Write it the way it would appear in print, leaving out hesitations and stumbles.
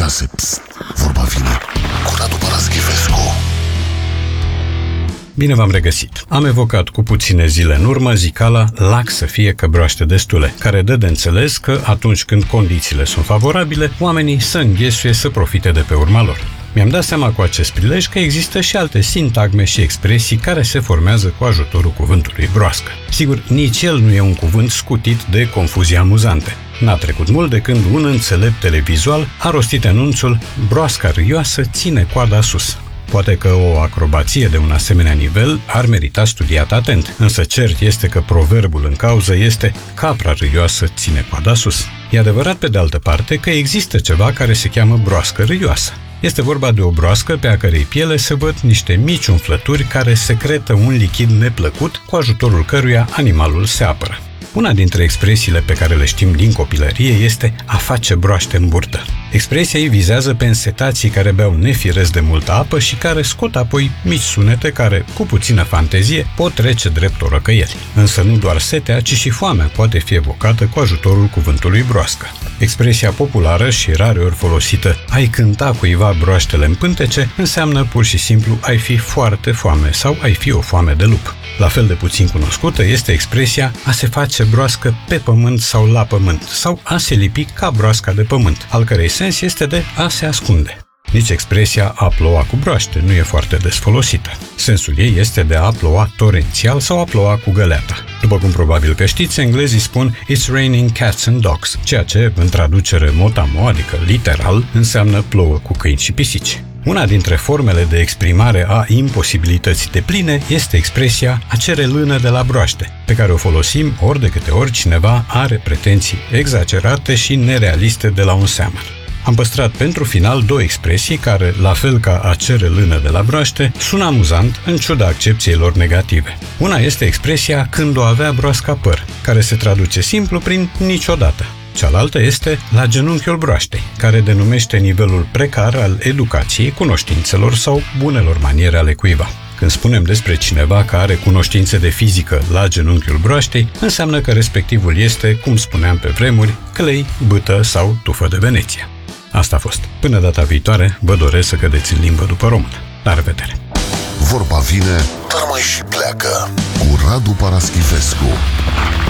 6. Psst, vorba vine cu Radu Paraschivescu. Bine v-am regăsit. Am evocat cu puține zile în urmă zicala lac să fie că broaște destule, care dă de înțeles că atunci când condițiile sunt favorabile, oamenii să înghesuie să profite de pe urma lor. Mi-am dat seama cu acest prilej că există și alte sintagme și expresii care se formează cu ajutorul cuvântului broască. Sigur, nici el nu e un cuvânt scutit de confuzii amuzante. N-a trecut mult de când un înțelept televizual a rostit anunțul "broasca râioasă ține coada sus". Poate că o acrobație de un asemenea nivel ar merita studiat atent, însă cert este că proverbul în cauză este "capra râioasă ține coada sus". E adevărat pe de altă parte că există ceva care se cheamă broască râioasă. Este vorba de o broască pe a cărei piele se văd niște mici umflături care secretă un lichid neplăcut cu ajutorul căruia animalul se apără. Una dintre expresiile pe care le știm din copilărie este a face broaște în burtă. Expresia ei vizează pe însetații care beau nefiresc de multă apă și care scot apoi mici sunete care, cu puțină fantezie, pot trece drept orăcăieli. Însă nu doar setea, ci și foamea poate fi evocată cu ajutorul cuvântului broască. Expresia populară și rareori folosită "ai cânta cuiva broaștele în pântece" înseamnă pur și simplu "ai fi foarte foame" sau "ai fi o foame de lup". La fel de puțin cunoscută este expresia "a se face broască pe pământ sau la pământ" sau "a se lipi ca broasca de pământ", al cărei sens este de a se ascunde. Nici expresia "a ploua cu broaște" nu e foarte des folosită. Sensul ei este de a ploua torențial sau a ploua cu găleata. După cum probabil că știți, englezii spun "It's raining cats and dogs", ceea ce, în traducere motamo, adică literal, înseamnă plouă cu câini și pisici. Una dintre formele de exprimare a imposibilității depline este expresia "a cere lână de la broaște", pe care o folosim ori de câte ori cineva are pretenții exagerate și nerealiste de la un seamăn. Am păstrat pentru final două expresii care, la fel ca "a cere lână de la broaște", sună amuzant în ciuda accepției lor negative. Una este expresia "când o avea broasca păr", care se traduce simplu prin "niciodată". Cealaltă este "la genunchiul broaștei", care denumește nivelul precar al educației, cunoștințelor sau bunelor maniere ale cuiva. Când spunem despre cineva că are cunoștințe de fizică la genunchiul broaștei, înseamnă că respectivul este, cum spuneam pe vremuri, clei, bâtă sau tufă de Veneția. Asta a fost. Până data viitoare, vă doresc să cădeți în limbă după română. La revedere! Vorba vine, dar mai și pleacă cu Radu Paraschivescu.